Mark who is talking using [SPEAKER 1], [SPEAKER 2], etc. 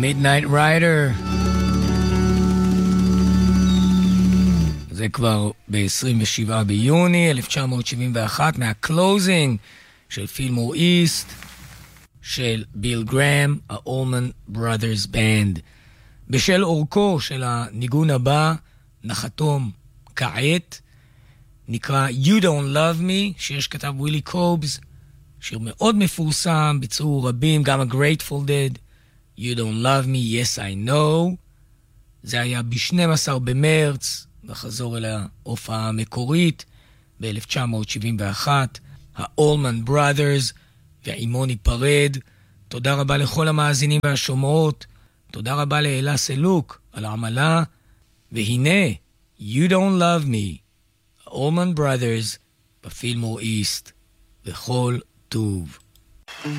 [SPEAKER 1] Midnight Rider. זה כבר ב-27 ביוני 1971 מהקלוזינג של פילמור איסט של ביל גרם, האולמן בראדרס בנד. בשל אורכו של הניגון הבא נחתום כעת, נקרא You Don't Love Me, שיר שכתב ווילי קובס, שיר מאוד מפורסם, ביצעו רבים, גם ה-Grateful Dead. You Don't Love Me, Yes I Know. זה היה ב-12 במרץ, וחזור אל ההופעה המקורית ב-1971, האולמן בראדרס ועימון ייפרד. תודה רבה לכל המאזינים והשומעות, תודה רבה לאלה סלוק על העמלה, והנה You Don't Love Me, האולמן בראדרס בפילמור איסט, וכל טוב.